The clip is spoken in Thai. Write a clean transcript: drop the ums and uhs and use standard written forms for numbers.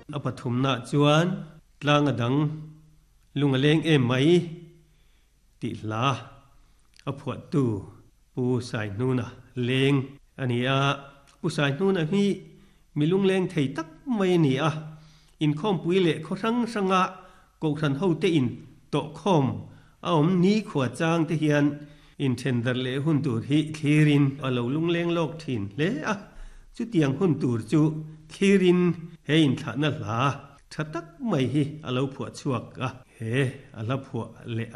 อปฐุมนาจวนตลางอดังลุงอเลงเอ็มไหมติลาอพวดตูปูสายนูนะเลงอันนี้ปูสายนูนะมีลุงเลงไทยตักไม่นี่อินข้อมปุยเละเขาทั้งสังะกกทันเฮาเตอินโตข้อมนี้ขวดจางเทียนอินเทนเดอร์เละหุ่นตูดฮิคีรินเราลุงเลงโลกถิ่นเละจุดยังหุ่นตูดจุคีรินเฮอินทานั่นล่ะชัดตักไม่ฮิเราผัวชวกเฮเราผัวเละ